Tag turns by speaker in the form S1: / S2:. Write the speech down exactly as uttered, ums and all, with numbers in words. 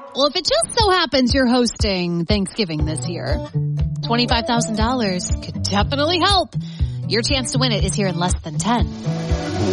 S1: Well, if it just so happens you're hosting Thanksgiving this year, twenty-five thousand dollars could definitely help. Your chance to win it is here in less than ten.